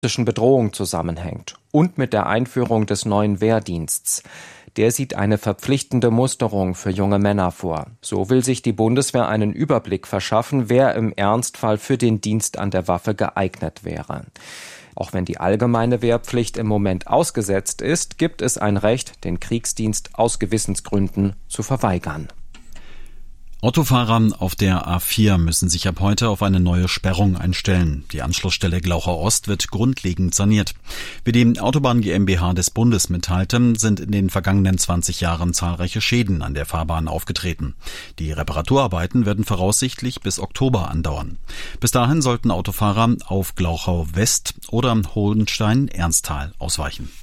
Bedrohung zusammenhängt und mit der Einführung des neuen Wehrdiensts. Der sieht eine verpflichtende Musterung für junge Männer vor. So will sich die Bundeswehr einen Überblick verschaffen, wer im Ernstfall für den Dienst an der Waffe geeignet wäre. Auch wenn die allgemeine Wehrpflicht im Moment ausgesetzt ist, gibt es ein Recht, den Kriegsdienst aus Gewissensgründen zu verweigern. Autofahrer auf der A4 müssen sich ab heute auf eine neue Sperrung einstellen. Die Anschlussstelle Glauchau Ost wird grundlegend saniert. Wie die Autobahn GmbH des Bundes mitteilte, sind in den vergangenen 20 Jahren zahlreiche Schäden an der Fahrbahn aufgetreten. Die Reparaturarbeiten werden voraussichtlich bis Oktober andauern. Bis dahin sollten Autofahrer auf Glauchau West oder Hohenstein-Ernsthal ausweichen.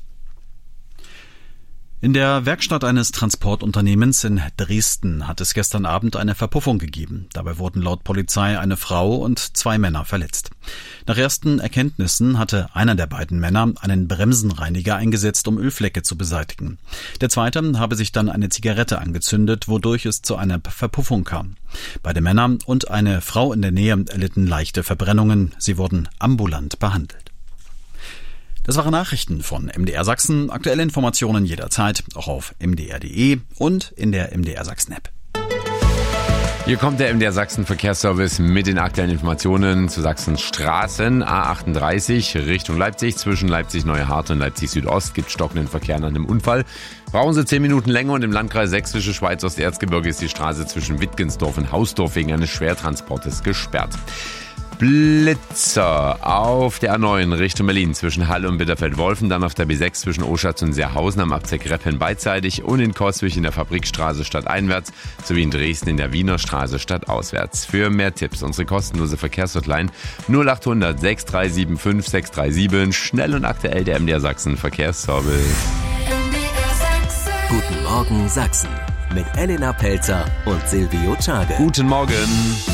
In der Werkstatt eines Transportunternehmens in Dresden hat es gestern Abend eine Verpuffung gegeben. Dabei wurden laut Polizei eine Frau und 2 Männer verletzt. Nach ersten Erkenntnissen hatte einer der beiden Männer einen Bremsenreiniger eingesetzt, um Ölflecke zu beseitigen. Der zweite habe sich dann eine Zigarette angezündet, wodurch es zu einer Verpuffung kam. Beide Männer und eine Frau in der Nähe erlitten leichte Verbrennungen. Sie wurden ambulant behandelt. Das waren Nachrichten von MDR Sachsen. Aktuelle Informationen jederzeit, auch auf mdr.de und in der MDR Sachsen-App. Hier kommt der MDR Sachsen Verkehrsservice mit den aktuellen Informationen zu Sachsens Straßen. A38 Richtung Leipzig, zwischen Leipzig-Neuhardt und Leipzig Südost gibt stockenden Verkehr nach einem Unfall. Brauchen Sie 10 Minuten länger und im Landkreis Sächsische Schweiz Osterzgebirge ist die Straße zwischen Wittgensdorf und Hausdorf wegen eines Schwertransportes gesperrt. Blitzer auf der A9 Richtung Berlin zwischen Halle und Bitterfeld-Wolfen, dann auf der B6 zwischen Oschatz und Seerhausen am Abzweig Reppen beidseitig und in Coswig in der Fabrikstraße stadteinwärts sowie in Dresden in der Wiener Straße stadtauswärts. Für mehr Tipps unsere kostenlose Verkehrshotline 0800 6375 637. Schnell und aktuell der MDR Sachsen Verkehrsservice. Guten Morgen Sachsen mit Elena Pelzer und Silvio Czage. Guten Morgen.